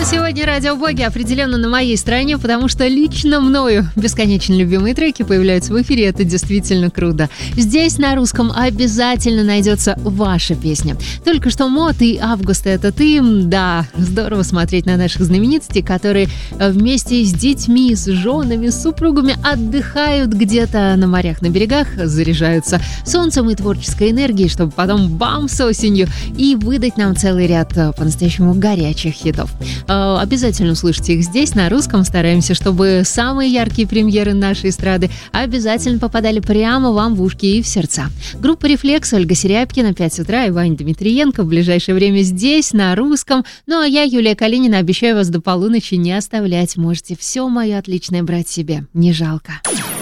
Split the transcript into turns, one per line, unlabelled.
Сегодня радиобоги определенно на моей стороне, потому что лично мною бесконечно любимые треки появляются в эфире. Это действительно круто. Здесь на русском обязательно найдется ваша песня. Только что Мот и Август — это ты. Да, здорово смотреть на наших знаменитостей, которые вместе с детьми, с женами, с супругами отдыхают где-то на морях, на берегах, заряжаются солнцем и творческой энергией, чтобы потом бам с осенью и выдать нам целый ряд по-настоящему горячих хитов. Обязательно услышите их здесь, на русском. Стараемся, чтобы самые яркие премьеры нашей эстрады обязательно попадали прямо вам в ушки и в сердца. Группа «Рефлекс», Ольга Серябкина, 5 утра и Ваня Дмитриенко в ближайшее время здесь, на русском. Ну а я, Юлия Калинина, обещаю вас до полуночи не оставлять. Можете все мое отличное брать себе, не жалко.